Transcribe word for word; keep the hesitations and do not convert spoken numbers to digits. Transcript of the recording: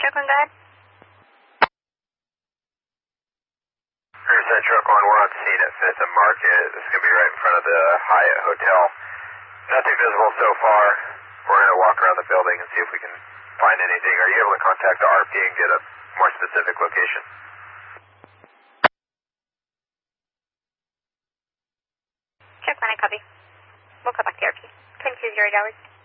Truck one, go ahead. Riverside Truck one, we're on scene at Fifth and Market. This is going to be right in front of the Hyatt Hotel. Nothing visible so far. We're going to walk around the building and see if we can find anything. Are you able to contact the R P and get a more specific location? Check one, I copy. We'll call back to the R P. Twin two zero dollars.